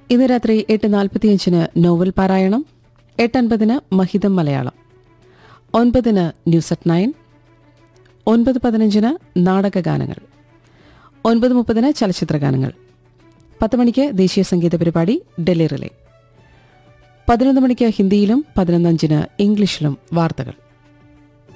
ഇന്ന് രാത്രി 8:45 നോവൽ പാരായണം, 8:50 മഹിതം മലയാളം, 9 ന്യൂസ് അറ്റ് 9, 9:15 നാടകഗാനങ്ങൾ, 9:30 ചലച്ചിത്രഗാനങ്ങൾ, 10 മണിക്ക് ദേശീയ സംഗീത പരിപാടി ഡൽഹി റിലേ, 11 മണിക്ക് ഹിന്ദിയിലും 11:05 ഇംഗ്ലീഷിലും വാർത്തകൾ.